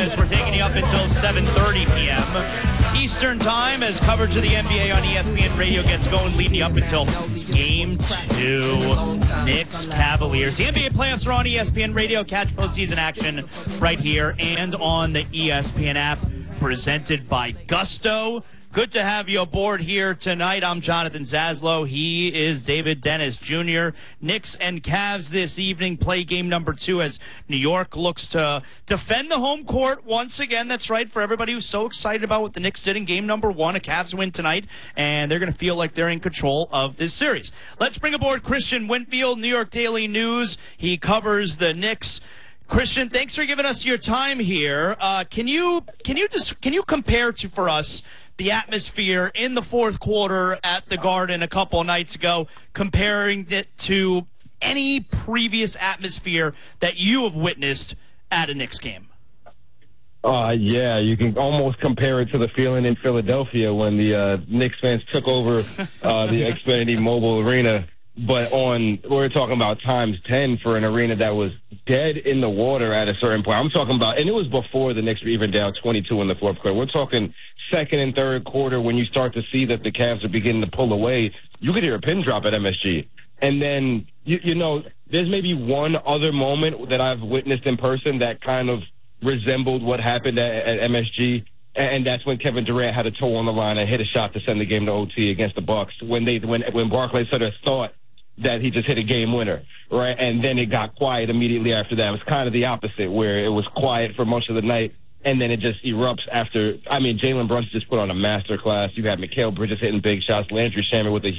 as we're taking you up until 7:30 p.m. Eastern Time as coverage of the NBA on ESPN Radio gets going, leading you up until Game 2, Knicks Cavaliers. The NBA playoffs are on ESPN Radio. Catch postseason action right here and on the ESPN app, presented by Gusto. Good to have you aboard here tonight. I'm Jonathan Zaslow. He is David Dennis Jr. Knicks and Cavs this evening play game number 2 as New York looks to defend the home court once again. That's right, for everybody who's so excited about what the Knicks did in game number 1. A Cavs win tonight, and they're going to feel like they're in control of this series. Let's bring aboard Christian Winfield, New York Daily News. He covers the Knicks. Christian, thanks for giving us your time here. Can you compare for us the atmosphere in the fourth quarter at the Garden a couple of nights ago, comparing it to any previous atmosphere that you have witnessed at a Knicks game? Yeah, you can almost compare it to the feeling in Philadelphia when the Knicks fans took over the Xfinity Mobile Arena. But we're talking about times 10 for an arena that was dead in the water at a certain point. I'm talking about, and it was before the Knicks were even down 22 in the fourth quarter. We're talking second and third quarter when you start to see that the Cavs are beginning to pull away. You could hear a pin drop at MSG. And then, you know, there's maybe one other moment that I've witnessed in person that kind of resembled what happened at MSG. And that's when Kevin Durant had a toe on the line and hit a shot to send the game to OT against the Bucks. When Barkley sort of thought that he just hit a game winner, right? And then it got quiet immediately after that. It was kind of the opposite, where it was quiet for most of the night, and then it just erupts after. I mean, Jalen Brunson just put on a master class. You had Mikal Bridges hitting big shots, Landry Shamet with a